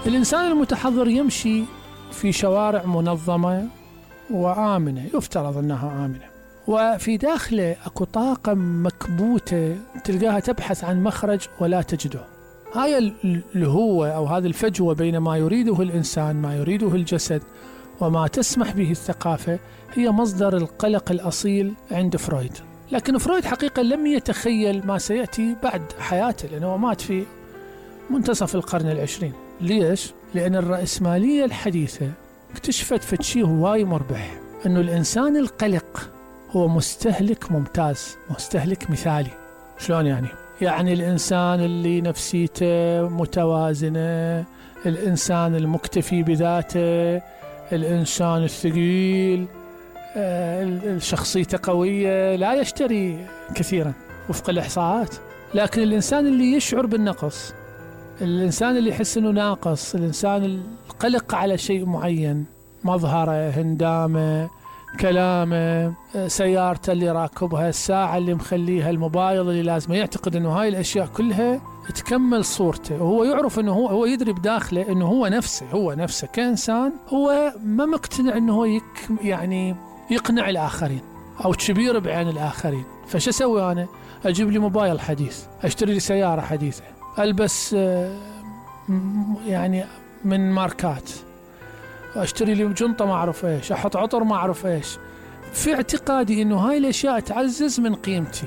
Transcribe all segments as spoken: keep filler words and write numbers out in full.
الإنسان المتحضر يمشي في شوارع منظمة وآمنة، يفترض أنها آمنة، وفي داخله أكو طاقة مكبوتة تلقاها تبحث عن مخرج ولا تجده. هاي الهوة أو هذه الفجوة بين ما يريده الإنسان، ما يريده الجسد، وما تسمح به الثقافة، هي مصدر القلق الأصيل عند فرويد. لكن فرويد حقيقة لم يتخيل ما سيأتي بعد حياته، لأنه مات في منتصف القرن العشرين. ليش؟ لأن الرأسمالية الحديثة اكتشفت فتشي هواي مربح، أنه الإنسان القلق هو مستهلك ممتاز، مستهلك مثالي. شلون يعني؟ يعني الإنسان اللي نفسيته متوازنة، الإنسان المكتفي بذاته، الإنسان الثقيل، الشخصية قوية، لا يشتري كثيرا وفق الإحصاءات. لكن الإنسان اللي يشعر بالنقص، الإنسان اللي يحس أنه ناقص، الإنسان القلق على شيء معين، مظهره، هندامه، كلامه، سيارته اللي راكبها، الساعة اللي مخليها، الموبايل اللي لازمه، يعتقد أنه هاي الأشياء كلها تكمل صورته، وهو يعرف أنه هو, هو يدري بداخله أنه هو نفسه، هو نفسه كإنسان، هو ما مقتنع أنه هو يك يعني يقنع الآخرين أو تشبير بعين الآخرين. فش أسوي أنا؟ أجيب لي موبايل حديث، أشتري لي سيارة حديثة، ألبس يعني من ماركات، أشتري لي جنطة ما أعرف إيش، أحط عطر ما أعرف إيش، في اعتقادي إنه هاي الأشياء تعزز من قيمتي.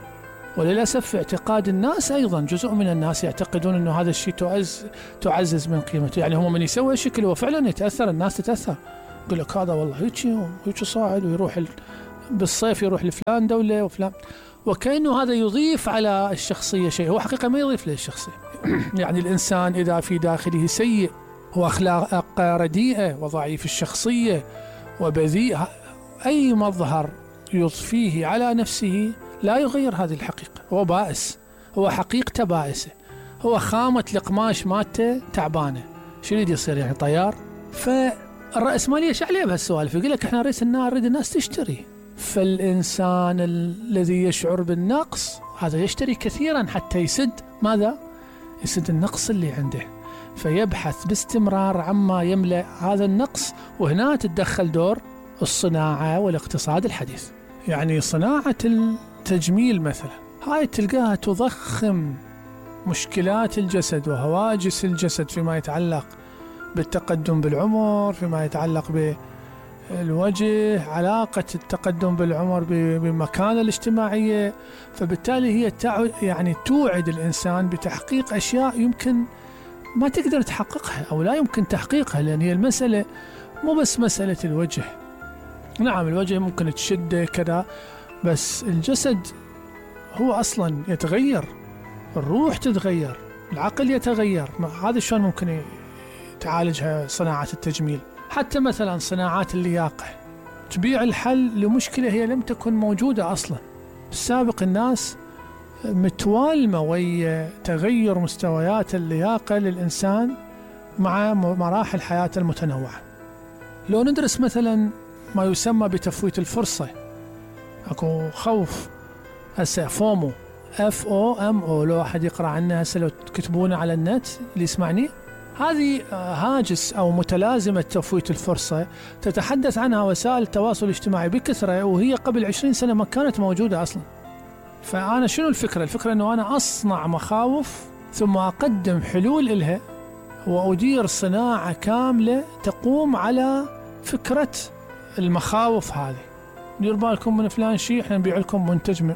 وللأسف في اعتقاد الناس أيضا، جزء من الناس يعتقدون إنه هذا الشيء تعز تعزز من قيمته. يعني هم من يسوي شكل وفعلا يتأثر، الناس تتأثر، يقول لك هذا والله هيك هيك صاعد، ويروح ال... بالصيف يروح لفلان دولة وفلان، وكأنه هذا يضيف على الشخصية شيء، هو حقيقة ما يضيف للشخصية. يعني الإنسان إذا في داخله سيء وأخلاق رديئة وضعيف الشخصية وبذيء، أي مظهر يضفيه على نفسه لا يغير هذه الحقيقة. هو بائس، هو حقيقته بائسة، هو خامة القماش مالته تعبانة، شو يريد يصير يعني طيار؟ فالرأسمالية ايش عليه بهالسوالف؟ يقول لك احنا نريد الناس نريد الناس تشتري. فالإنسان الذي يشعر بالنقص هذا يشتري كثيرا حتى يسد ماذا؟ يسد النقص اللي عنده، فيبحث باستمرار عما يملأ هذا النقص. وهنا تتدخل دور الصناعة والاقتصاد الحديث. يعني صناعة التجميل مثلا، هاي تلقاها تضخم مشكلات الجسد وهواجس الجسد فيما يتعلق بالتقدم بالعمر، فيما يتعلق بالوجه، علاقة التقدم بالعمر بالمكانة الاجتماعية. فبالتالي هي يعني توعد الإنسان بتحقيق أشياء يمكن ما تقدر تحققها أو لا يمكن تحقيقها، لأن هي المسألة مو بس مسألة الوجه. نعم الوجه ممكن تشده كذا، بس الجسد هو أصلا يتغير، الروح تتغير، العقل يتغير. هذا شلون ممكن تعالجها صناعة التجميل؟ حتى مثلا صناعات اللياقة تبيع الحل لمشكلة هي لم تكن موجودة أصلا. السابق الناس متوالمة ويا تغير مستويات اللياقة للإنسان مع مراحل حياة المتنوعة. لو ندرس مثلا ما يسمى بتفويت الفرصة، أكو خوف هسه فومو، اف او ام او، لو أحد يقرأ عنها هسه لو تكتبونه على النت اللي يسمعني، هذه هاجس أو متلازمة تفويت الفرصة تتحدث عنها وسائل التواصل الاجتماعي بكثرة، وهي قبل عشرين سنة ما كانت موجودة أصلا. فأنا شنو الفكرة؟ الفكرة أنه أنا أصنع مخاوف ثم أقدم حلول إلها، وأدير صناعة كاملة تقوم على فكرة المخاوف هذه. دير بالكم من فلان شيء، احنا نبيع لكم منتج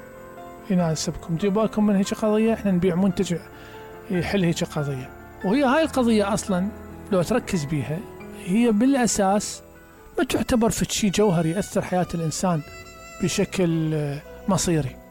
يناسبكم. دير بالكم من هيك قضية، احنا نبيع منتج يحل هيك قضية. وهي هاي القضية أصلا لو تركز بيها هي بالأساس ما تعتبر في شيء جوهري يأثر حياة الإنسان بشكل مصيري.